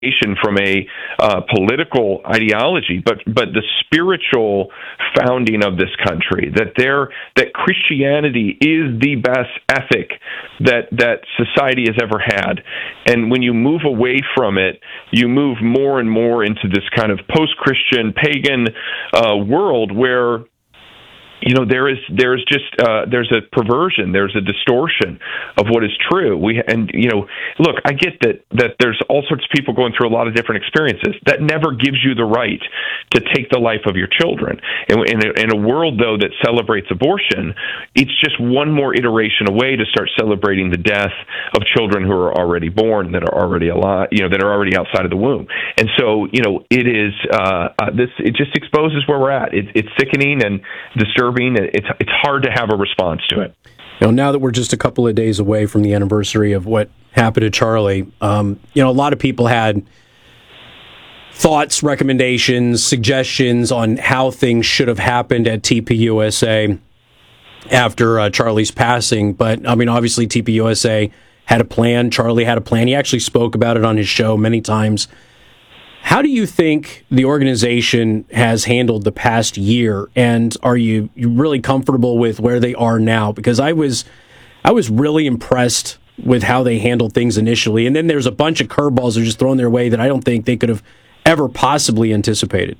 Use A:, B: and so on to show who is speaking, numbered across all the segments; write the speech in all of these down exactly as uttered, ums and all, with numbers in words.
A: from a uh, political ideology, but but the spiritual founding of this country, that there that Christianity is the best ethic that that society has ever had. And when you move away from it, you move more and more into this kind of post-Christian pagan uh, world where, you know, there is there's just uh, there's a perversion, there's a distortion of what is true. We and you know, look, I get that that there's all sorts of people going through a lot of different experiences. That never gives you the right to take the life of your children. And in a, in a world, though, that celebrates abortion, it's just one more iteration away to start celebrating the death of children who are already born, that are already alive, you know, that are already outside of the womb. And so, you know, it is uh, uh, this. It just exposes where we're at. It, it's sickening and disturbing. It's it's hard to have a response to it.
B: You know, now that we're just a couple of days away from the anniversary of what happened to Charlie, um, you know, a lot of people had thoughts, recommendations, suggestions on how things should have happened at T P U S A after uh, Charlie's passing. But, I mean, obviously T P U S A had a plan. Charlie had a plan. He actually spoke about it on his show many times. How do you think the organization has handled the past year, and are you, you really comfortable with where they are now? Because I was I was really impressed with how they handled things initially, and then there's a bunch of curveballs that are just thrown their way that I don't think they could have ever possibly anticipated.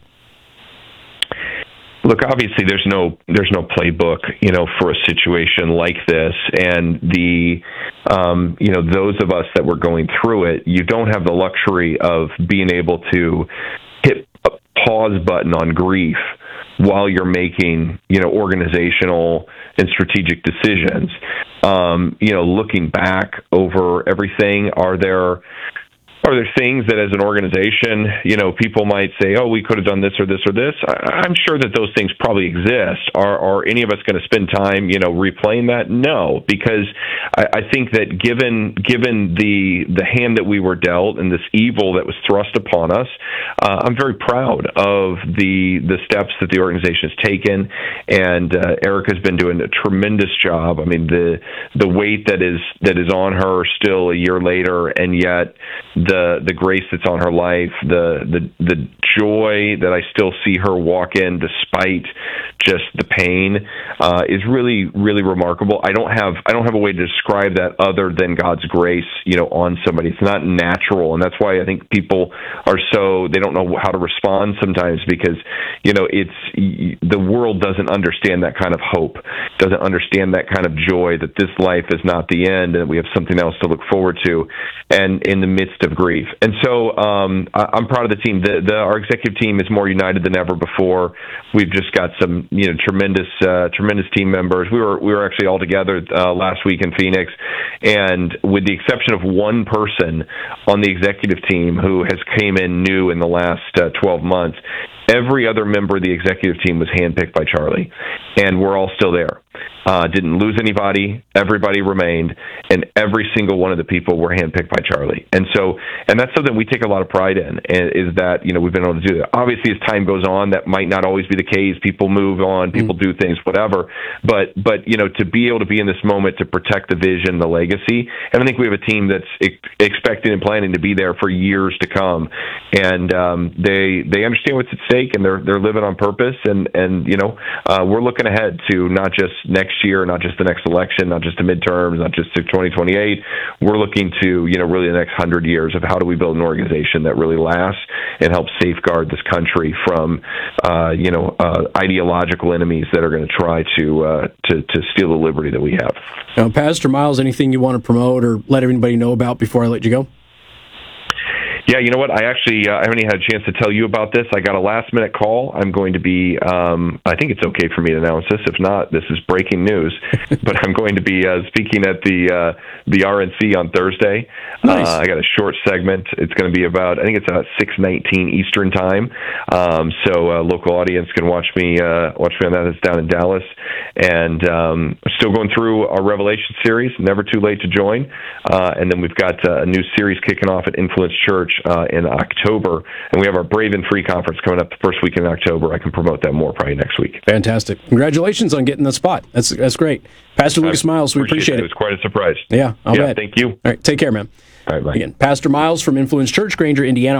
A: Look, obviously, there's no there's no playbook, you know, for a situation like this, and the um, you know those of us that were going through it, you don't have the luxury of being able to hit a pause button on grief while you're making, you know, organizational and strategic decisions. Um, you know, looking back over everything, are there Are there things that as an organization, you know, people might say, oh, we could have done this or this or this? I, I'm sure that those things probably exist. Are, are any of us going to spend time, you know, replaying that? No, because I, I think that given given the the hand that we were dealt and this evil that was thrust upon us, uh, I'm very proud of the the steps that the organization has taken. And uh, Erica's been doing a tremendous job. I mean, the the weight that is that is on her still a year later, and yet the the grace that's on her life, the the the joy that I still see her walk in despite just the pain, uh, is really really remarkable. I don't have I don't have a way to describe that other than God's grace, you know, on somebody. It's not natural, and that's why I think people are so they don't know how to respond sometimes, because you know it's the world doesn't understand that kind of hope, doesn't understand that kind of joy that this life is not the end and we have something else to look forward to, and in the midst of grief. And so um, I, I'm proud of the team. The, the, our executive team is more united than ever before. We've just got some, you know, tremendous, uh, tremendous team members. We were we were actually all together uh, last week in Phoenix, and with the exception of one person on the executive team who has came in new in the last uh, twelve months, every other member of the executive team was handpicked by Charlie, and we're all still there. Uh, didn't lose anybody. Everybody remained, and every single one of the people were handpicked by Charlie. And so, and that's something we take a lot of pride in, is that, you know, we've been able to do that. Obviously, as time goes on, that might not always be the case. People move on, people mm-hmm. do things, whatever. But, but you know, to be able to be in this moment to protect the vision, the legacy, and I think we have a team that's ex- expecting and planning to be there for years to come. And um, they they understand what's at stake, and they're they're living on purpose. And and you know, uh, we're looking ahead to not just next year, not just the next election, not just the midterms, not just to twenty twenty-eight. We're looking to, you know, really the next hundred years of how do we build an organization that really lasts and helps safeguard this country from, uh, you know, uh, ideological enemies that are going to try to, uh, to to steal the liberty that we have.
B: Now, Pastor Miles, anything you want to promote or let everybody know about before I let you go?
A: Yeah, you know what? I actually uh, I haven't even had a chance to tell you about this. I got a last minute call. I'm going to be, um, I think it's okay for me to announce this. If not, this is breaking news. But I'm going to be uh, speaking at the uh, the R N C on Thursday.
B: Nice.
A: Uh, I got a short segment. It's going to be about, I think it's about six nineteen Eastern time. Um, so a local audience can watch me uh, watch me on that. It's down in Dallas. And um, still going through our Revelation series, Never Too Late to Join. Uh, and then we've got uh, a new series kicking off at Influence Church Uh, in October, and we have our Brave and Free conference coming up the first week in October. I can promote that more probably next week.
B: Fantastic. Congratulations on getting the spot. That's that's great. Pastor Lucas Miles, we appreciate, appreciate it.
A: It was quite a surprise.
B: Yeah, I'll
A: yeah,
B: bet.
A: Thank you.
B: All right, take care, man.
A: All right, bye.
B: Again, Pastor Miles from Influence Church, Granger, Indiana.